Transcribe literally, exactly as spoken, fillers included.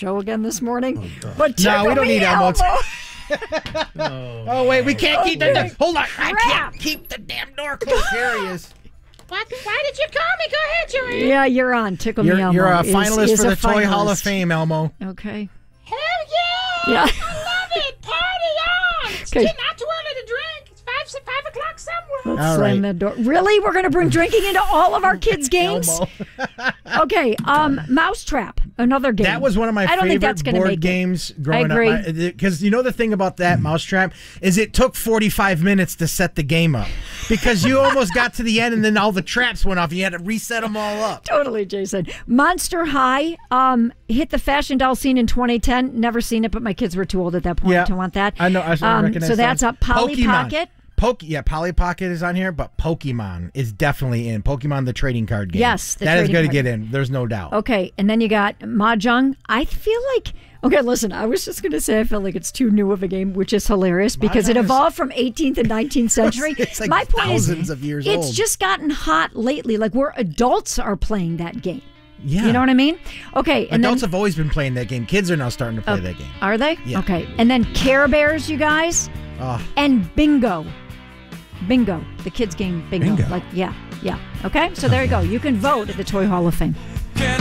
show again this morning. Oh, but no, we don't need Elmo. oh, oh, wait, we can't keep okay. the... Hold on. Crap. I can't keep the damn door closed. Here he is. What? Why did you call me? Go ahead, Joanne. Yeah, you're on. Tickle you're, me, Elmo. You're a is, finalist is for the a Toy finalist. Hall of Fame, Elmo. Okay. Hell yeah! Yeah. I love it. Party on. It's Okay. not too early to drink. It's five, five o'clock somewhere. Let's All slam right. that door. Really? We're going to bring drinking into all of our kids' games? Okay. Um, Mousetrap, another game. That was one of my I don't favorite think that's gonna board make games it. growing I agree. up. Because you know the thing about that Mousetrap is it took forty-five minutes to set the game up. Because you almost got to the end and then all the traps went off. You had to reset them all up. Totally, Jason. Monster High um, hit the fashion doll scene in twenty ten. Never seen it, but my kids were too old at that point Yeah. to want that. I know. I Um, recognize so that's that. up. Polly Pokemon. Pocket. Poke, yeah, Polly Pocket is on here, but Pokemon is definitely in. Pokemon, the trading card game. Yes, the that is trading going to card. get in. There's no doubt. Okay, and then you got Mahjong. I feel like, okay, listen, I was just going to say I feel like it's too new of a game, which is hilarious because it Mahjong is- evolved from eighteenth and nineteenth century. It's like My point is, thousands of years it's old. just gotten hot lately, like where adults are playing that game. Yeah. You know what I mean? Okay, and Adults then, have always been playing that game. Kids are now starting to play Oh, that game. are they? Yeah. Okay, and then Care Bears, you guys, Oh, and Bingo. Bingo, the kids game Bingo. Bingo. Like, yeah, yeah. Okay, so there you go. You can vote at the Toy Hall of Fame.